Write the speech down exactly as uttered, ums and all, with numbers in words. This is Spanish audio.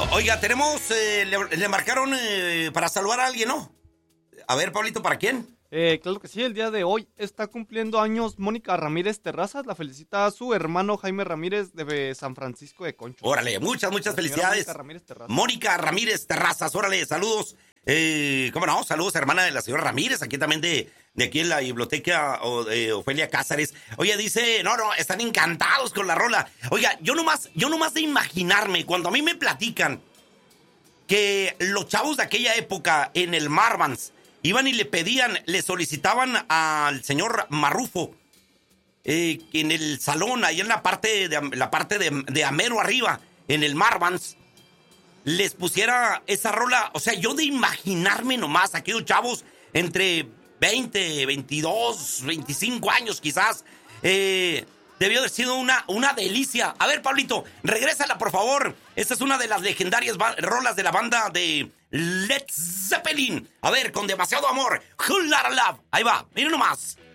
Oiga, tenemos, eh, le, le marcaron eh, para saludar a alguien, ¿no? A ver, Pablito, ¿para quién? Eh, claro que sí, el día de hoy está cumpliendo años Mónica Ramírez Terrazas. La felicita a su hermano Jaime Ramírez de San Francisco de Concho. Órale, muchas, muchas felicidades. Mónica Ramírez Terrazas. Mónica Ramírez Terrazas, órale, saludos. Eh, ¿Cómo no? Saludos, hermana de la señora Ramírez, aquí también de, de aquí en la biblioteca o de Ofelia Cázares. Oye, dice, no, no, están encantados con la rola. Oiga, yo nomás, yo nomás de imaginarme, cuando a mí me platican que los chavos de aquella época en el Marvans iban y le pedían, le solicitaban al señor Marrufo eh, en el salón, ahí en la parte de, la parte de, de Amero arriba, en el Marvans, les pusiera esa rola. O sea, yo de imaginarme nomás, aquellos chavos entre veinte, veintidós, veinticinco años quizás, eh, debió haber sido una, una delicia. A ver, Pablito, regrésala, por favor. Esta es una de las legendarias rolas de la banda de Led Zeppelin. A ver, con demasiado amor. Whole Lotta Love. Ahí va, miren nomás.